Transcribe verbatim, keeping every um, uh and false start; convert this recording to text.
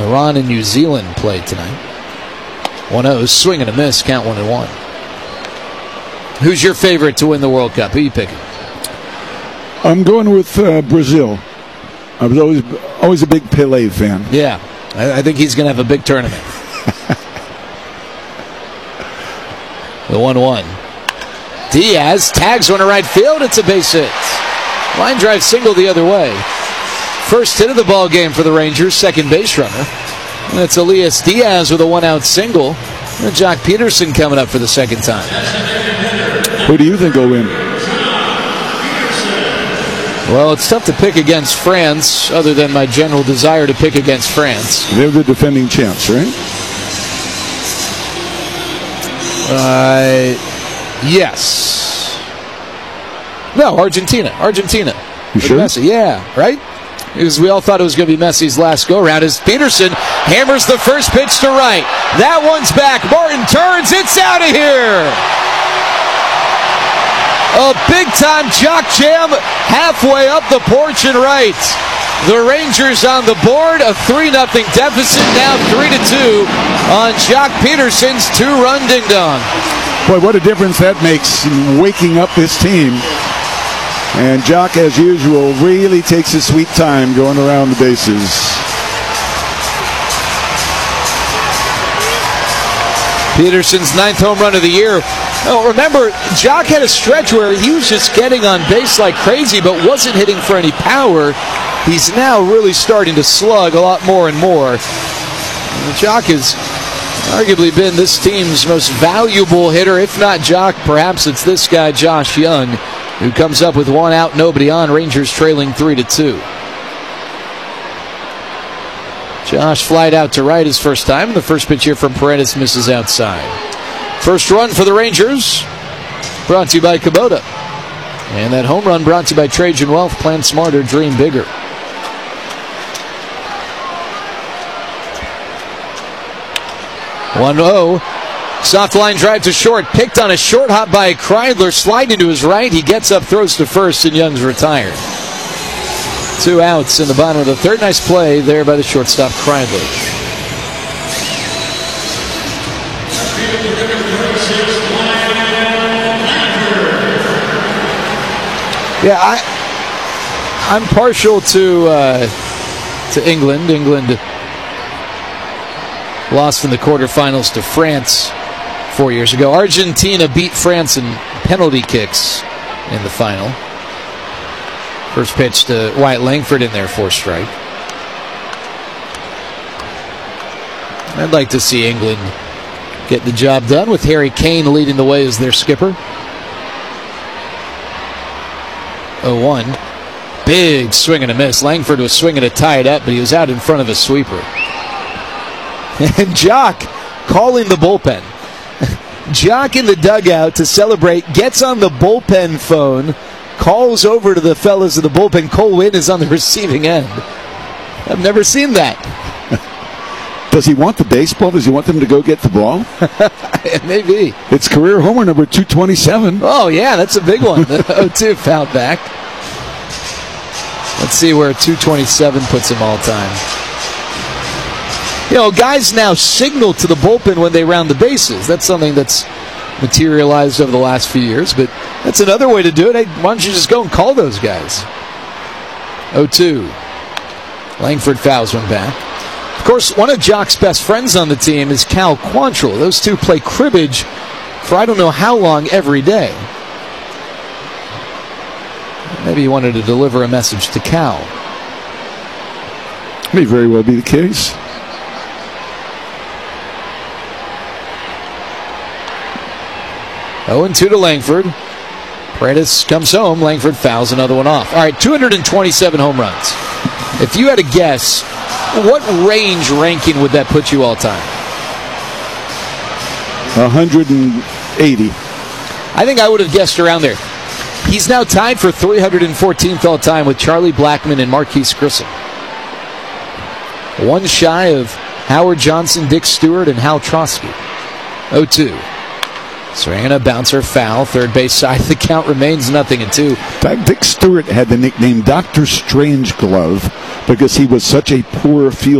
Iran and New Zealand played tonight. one oh, swing and a miss, count one and one. Who's your favorite to win the World Cup? Who are you picking? I'm going with uh, Brazil. I was always always a big Pelé fan. Yeah, I, I think he's going to have a big tournament. The one one. Diaz tags one to right field. It's a base hit. Line drive single the other way. First hit of the ball game for the Rangers, second base runner. And it's Elias Diaz with a one-out single. And Jock Peterson coming up for the second time. Who do you think will win? Well, it's tough to pick against France, other than my general desire to pick against France. They're the defending champs, right? Uh, yes. No, Argentina. Argentina. You sure? Messi. Yeah, right? Because we all thought it was going to be Messi's last go-around as Peterson hammers the first pitch to right. That one's back. Martin turns. It's out of here. A big-time jock jam halfway up the porch and right. The Rangers on the board. A three nothing deficit, now three to two on Jock Peterson's two-run ding-dong. Boy, what a difference that makes in waking up this team. And Jock, as usual, really takes his sweet time going around the bases. Peterson's ninth home run of the year. Oh, remember, Jock had a stretch where he was just getting on base like crazy, but wasn't hitting for any power. He's now really starting to slug a lot more and more. And Jock has arguably been this team's most valuable hitter. If not Jock, perhaps it's this guy, Josh Young, who comes up with one out, nobody on. Rangers trailing three to two. Josh flied out to right his first time. The first pitch here from Paredes misses outside. First run for the Rangers, brought to you by Kubota. And that home run brought to you by Trajan Wealth. Plan smarter, dream bigger. one oh. Soft line drive to short. Picked on a short hop by Kreidler. Sliding to his right. He gets up, throws to first, and Young's retired. Two outs in the bottom of the third. Nice play there by the shortstop, Kreidler. Yeah, I, I'm partial to uh, to England. England lost in the quarterfinals to France four years ago. Argentina beat France in penalty kicks in the final. First pitch to Wyatt Langford in there for strike. I'd like to see England get the job done with Harry Kane leading the way as their skipper. oh one. Big swing and a miss. Langford was swinging to tie it up, but he was out in front of a sweeper. And Jock calling the bullpen. Jock in the dugout to celebrate, gets on the bullpen phone, calls over to the fellas of the bullpen. Cole Winn is on the receiving end. I've never seen that. Does he want the baseball? Does he want them to go get the ball? Maybe. It's career homer number two twenty-seven. Oh, yeah, that's a big one. The oh two fouled back. Let's see where two twenty-seven puts him all time. You know, guys now signal to the bullpen when they round the bases. That's something that's materialized over the last few years, but that's another way to do it. Hey, why don't you just go and call those guys? oh two. Langford fouls one back. Of course, one of Jock's best friends on the team is Cal Quantrill. Those two play cribbage for I don't know how long every day. Maybe he wanted to deliver a message to Cal. May very well be the case. oh and two to Langford. Paredes comes home. Langford fouls another one off. All right, two hundred twenty-seven home runs. If you had a guess, what range ranking would that put you all time? one hundred eighty. I think I would have guessed around there. He's now tied for three hundred fourteenth all time with Charlie Blackmon and Marquise Grissom. One shy of Howard Johnson, Dick Stewart, and Hal Trotsky. oh two. Swing and a bouncer foul. Third base side. The count remains nothing and two. In fact, Dick Stewart had the nickname Doctor Strangeglove because he was such a poor field